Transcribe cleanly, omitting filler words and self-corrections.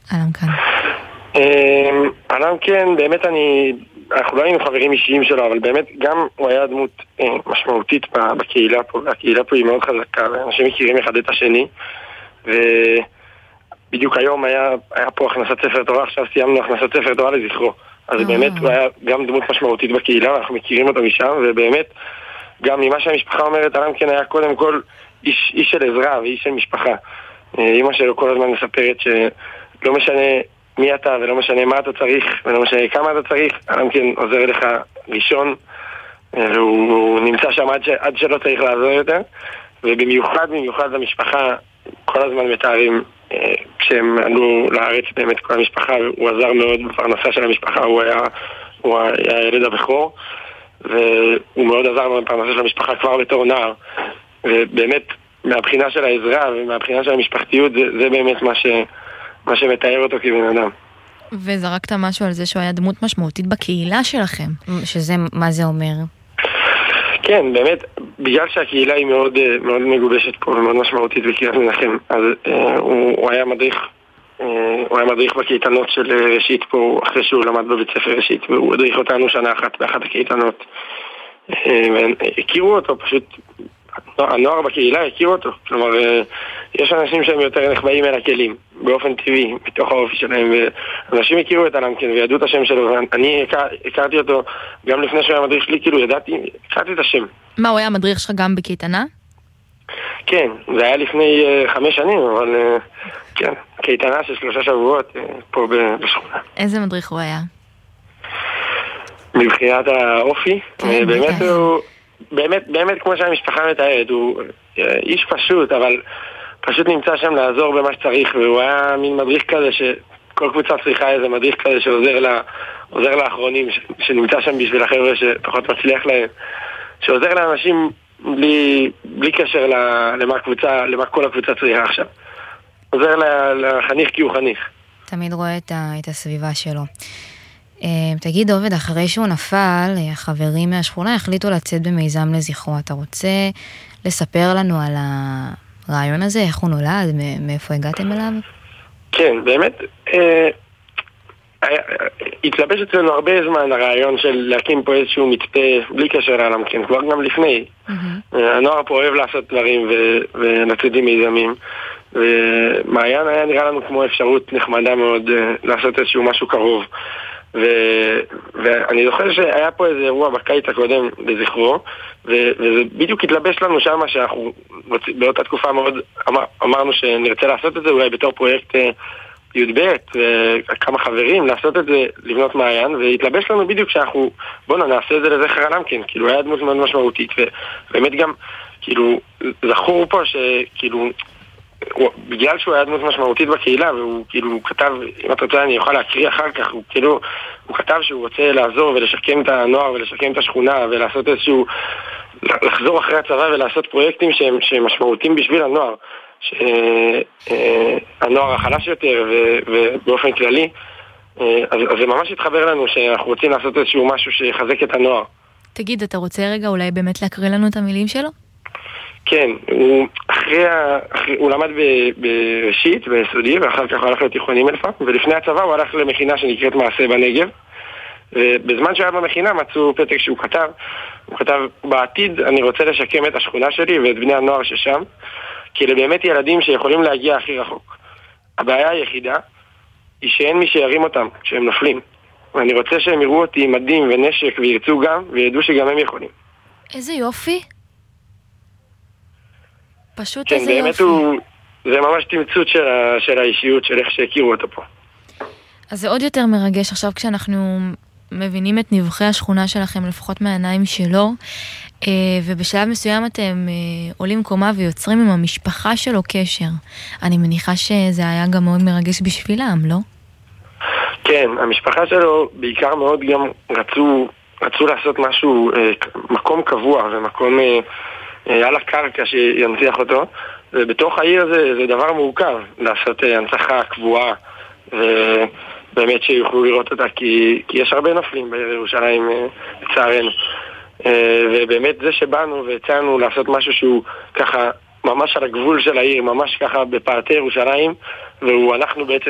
אלם כאן. אלם כן, באמת אנחנו לא היינו חברים אישיים שלו, אבל באמת גם הוא היה דמות משמעותית בקהילה פה, והקהילה פה היא מאוד חזקה, ואנשים מכירים אחד את השני, ובדיוק היום היה פה הכנסת ספר תורה, עכשיו סיימנו הכנסת ספר תורה לזכרו, אז באמת הוא היה גם דמות משמעותית בקהילה, אנחנו מכירים אותו משם, ובאמת גם ממה שהמשפחה אומרת, אלם כן היה קודם כל איש של עזרה ואיש של משפחה. אמא שלו כל הזמן מספרת שלא משנה מי אתה ולא משנה מה אתה צריך ולא משנה כמה אתה צריך, אלם כן עוזר לך ראשון, והוא נמצא שם עד שלא צריך לעזור יותר, ובמיוחד למשפחה כל הזמן מתארים כשהם עלו לארץ באמת כל המשפחה, הוא עזר מאוד בפרנסה של המשפחה, הוא היה הילד הבכור, והוא מאוד עזר בפרנסה של המשפחה כבר בתור נער, ובאמת מהבחינה של העזרה ומהבחינה של המשפחתיות זה באמת מה שמתאר אותו כבן אדם. וזרקת משהו על זה שהוא היה דמות משמעותית בקהילה שלכם, שזה מה זה אומר? כן, באמת, בגלל שהקהילה היא מאוד, מאוד מגובשת פה ומאוד משמעותית בקריית מנחם, אז הוא היה מדריך בקייטנות של ראשית פה, אחרי שהוא למד בבית ספר ראשית, והוא הדריך אותנו שנה אחת באחת הקייטנות. והכירו אותו, פשוט הנוער בקהילה הכירו אותו. כלומר, יש אנשים שהם יותר נחבאים אל הכלים, באופן טבעי, מתוך האופי שלהם, ואנשים הכירו את אלם כן, וידעו את השם שלו, ואני הכרתי אותו גם לפני שהוא היה מדריך שלי, כאילו הכרתי את השם. מה, הוא היה מדריך שלך גם בקייטנה? כן, זה היה לפני 5 שנים, אבל כן, קייטנה של 3 שבועות פה בשכונה. איזה מדריך הוא היה? מבחינת האופי, באמת הוא, באמת כמו שהמשפחה מתארת, הוא איש פשוט, אבל פשוט נמצא שם לעזור במה שצריך, והוא היה מין מדריך כזה שכל קבוצה צריכה איזה מדריך כזה שעוזר לאחרונים, שנמצא שם בשביל החבר'ה שפחות מצליח להם, שעוזר לאנשים בלי קשר למה כל הקבוצה צריכה עכשיו. עוזר לחניך כי הוא חניך. תמיד רואה את הסביבה שלו. תגיד עובד, אחרי שהוא נפל, החברים מהשכונה החליטו לצאת במיזם לזכרו. אתה רוצה לספר לנו על הרעיון הזה, איך הוא נולד, מאיפה הגעתם אליו? כן, באמת, התלבש אצלנו הרבה זמן הרעיון של להקים פה איזשהו מצפה בלי קשר לעלם, כן, כבר גם לפני. הנוער פה אוהב לעשות דברים ולצאת עם מיזמים, ומעיין היה נראה לנו כמו אפשרות נחמדה מאוד לעשות איזשהו משהו קרוב. ואני זוכר שהיה פה איזה אירוע בקיץ הקודם לזכרו, וזה בדיוק התלבש לנו שם שאנחנו באותה תקופה מאוד אמרנו שנרצה לעשות את זה אולי בתור פרויקט י"ב, וכמה חברים לעשות את זה, לבנות מעיין, והתלבש לנו בדיוק שאנחנו נעשה את זה לזכר אלם כן, כאילו היה דמות מאוד משמעותית, ובאמת גם כאילו זכור פה שכאילו בגלל שהוא היה דמות משמעותית בקהילה, והוא כאילו כתב, אם את רוצה אני אוכל להקריא אחר כך, הוא כתב שהוא רוצה לעזור ולשקם את הנוער ולשקם את השכונה ולעשות איזשהו, לחזור אחרי הצבא ולעשות פרויקטים שהם משמעותיים בשביל הנוער, שהנוער החלש יותר ובאופן כללי, אז זה ממש התחבר לנו שאנחנו רוצים לעשות איזשהו משהו שיחזק את הנוער. תגיד, אתה רוצה רגע אולי באמת להקריא לנו את המילים שלו? כן, הוא למד בראשית, ביסודי, ואחר כך הוא הלך לתיכונים אלפה, ולפני הצבא הוא הלך למכינה שנקראת מעשה בנגב, ובזמן שהיה במכינה מצאו פתק שהוא כתב, הוא כתב, בעתיד אני רוצה לשקם את השכונה שלי ואת בני הנוער ששם, כי אלה באמת ילדים שיכולים להגיע הכי רחוק. הבעיה היחידה היא שאין מי שירים אותם כשהם נופלים, ואני רוצה שהם יראו אותי עם מדים ונשק וירצו גם, וידעו שגם הם יכולים. איזה יופי. פשוט כן, איזה יופי. באמת זה ממש תמצות של האישיות, של איך שהכירו אותו פה. אז זה עוד יותר מרגש עכשיו כשאנחנו מבינים את נבחי השכונה שלכם, לפחות מהעיניים שלו, ובשלב מסוים אתם עולים קומה ויוצרים עם המשפחה שלו קשר. אני מניחה שזה היה גם מאוד מרגש בשבילם, לא? כן, המשפחה שלו בעיקר מאוד גם רצו לעשות משהו, מקום קבוע ומקום על הקרקע שינציח אותו, ובתוך העיר זה דבר מורכב לעשות הנצחה קבועה, ובאמת שיוכלו לראות אותה, כי יש הרבה נופלים בעיר ירושלים לצערנו, ובאמת זה שבאנו והצענו לעשות משהו שהוא ככה ממש על הגבול של העיר, ממש ככה בפאתי ירושלים, ואנחנו בעצם